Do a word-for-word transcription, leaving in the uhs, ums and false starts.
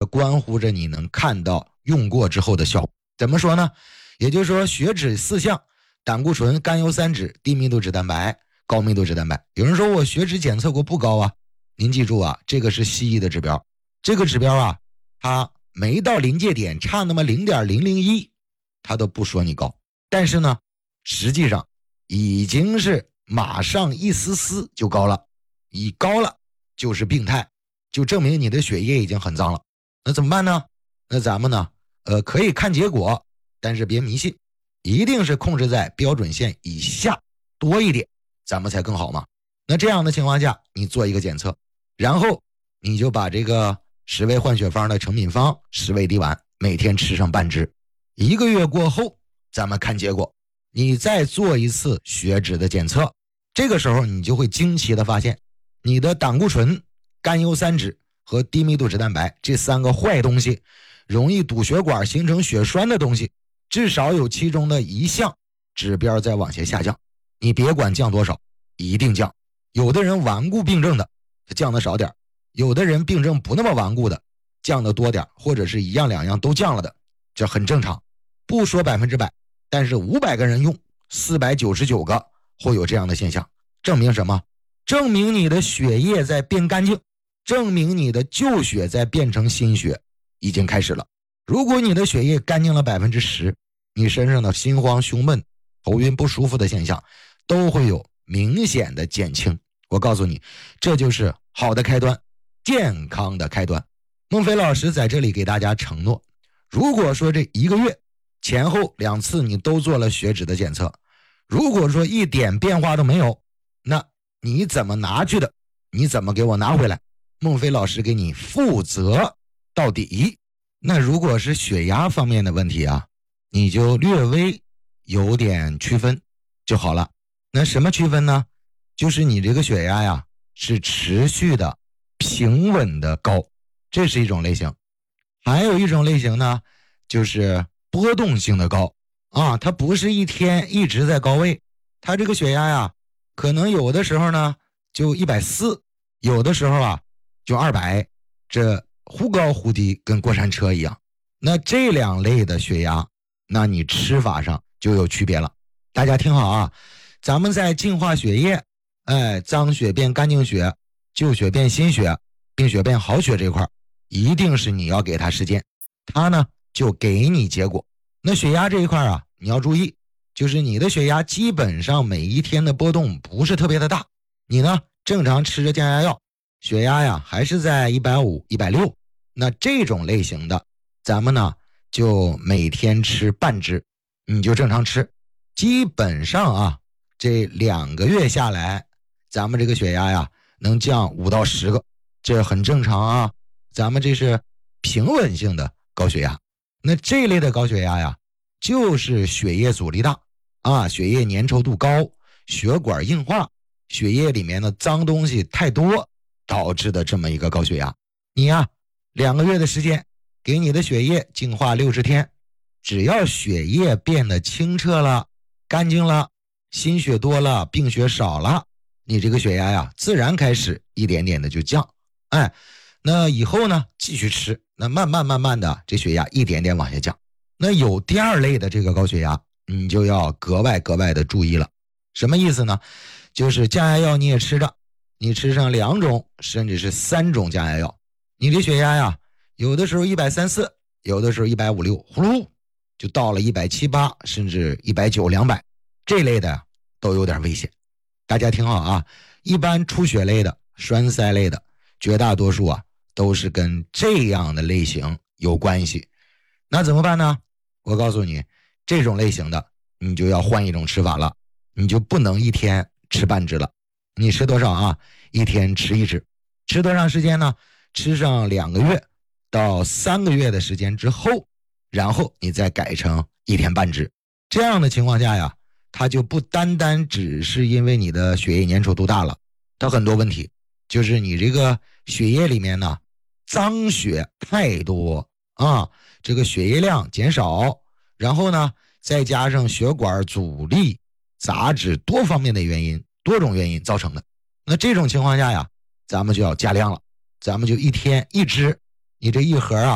关乎着你能看到用过之后的效果。怎么说呢？也就是说血脂四项，胆固醇、甘油三酯、低密度脂蛋白、高密度脂蛋白。有人说我血脂检测过不高啊，您记住啊，这个是西医的指标，这个指标啊，它没到临界点，差那么 零点零零一， 它都不说你高。但是呢，实际上已经是马上一丝丝就高了，一高了就是病态，就证明你的血液已经很脏了。那怎么办呢？那咱们呢，呃，可以看结果，但是别迷信，一定是控制在标准线以下多一点，咱们才更好嘛。那这样的情况下，你做一个检测，然后你就把这个十味换血方的成品方十味滴丸每天吃上半支，一个月过后咱们看结果，你再做一次血脂的检测，这个时候你就会惊奇的发现，你的胆固醇、甘油三酯和低密度脂蛋白这三个坏东西，容易堵血管形成血栓的东西，至少有其中的一项指标在往下下降。你别管降多少，一定降。有的人顽固病症的降的少点，有的人病症不那么顽固的降的多点，或者是一样两样都降了的，这很正常。不说百分之百，但是五百个人用四百九十九个会有这样的现象，证明什么？证明你的血液在变干净，证明你的旧血在变成新血已经开始了。如果你的血液干净了 百分之十， 你身上的心慌、胸闷、头晕不舒服的现象都会有明显的减轻。我告诉你，这就是好的开端，健康的开端。孟非老师在这里给大家承诺，如果说这一个月前后两次你都做了血脂的检测，如果说一点变化都没有，那你怎么拿去的？你怎么给我拿回来？孟非老师给你负责到底。那如果是血压方面的问题啊，你就略微有点区分就好了。那什么区分呢？就是你这个血压呀是持续的平稳的高，这是一种类型。还有一种类型呢，就是波动性的高啊，它不是一天一直在高位，它这个血压呀可能有的时候呢就一百四十，有的时候啊就二百，这忽高忽低，跟过山车一样。那这两类的血压，那你吃法上就有区别了。大家听好啊，咱们在净化血液，哎，脏血变干净血，旧血变新血，病血变好血这块，一定是你要给它时间，它呢就给你结果。那血压这一块啊，你要注意，就是你的血压基本上每一天的波动不是特别的大，你呢正常吃着降压药，血压呀还是在一百五、一百六，那这种类型的咱们呢就每天吃半支，你就正常吃。基本上啊这两个月下来，咱们这个血压呀能降五到十个，这很正常啊。咱们这是平稳性的高血压。那这类的高血压呀，就是血液阻力大啊，血液粘稠度高，血管硬化，血液里面的脏东西太多导致的这么一个高血压。你呀两个月的时间给你的血液净化六十天，只要血液变得清澈了、干净了，心血多了，病血少了，你这个血压呀自然开始一点点的就降。哎，那以后呢继续吃，那慢慢慢慢的这血压一点点往下降。那有第二类的这个高血压，你就要格外格外的注意了。什么意思呢？就是降压药你也吃着，你吃上两种甚至是三种降压药，你这血压呀有的时候一百三十四，有的时候一百五十六，呼噜就到了一百七十八，甚至一百九十、两百，这类的都有点危险。大家听好啊，一般出血类的、栓塞类的，绝大多数啊都是跟这样的类型有关系。那怎么办呢？我告诉你，这种类型的你就要换一种吃法了，你就不能一天吃半支了。你吃多少啊？一天吃一支。吃多长时间呢？吃上两个月到三个月的时间之后，然后你再改成一天半支。这样的情况下呀，它就不单单只是因为你的血液粘稠度大了，它很多问题就是你这个血液里面呢脏血太多啊，这个血液量减少，然后呢再加上血管阻力、杂质多方面的原因、多种原因造成的。那这种情况下呀，咱们就要加量了，咱们就一天一支，你这一盒啊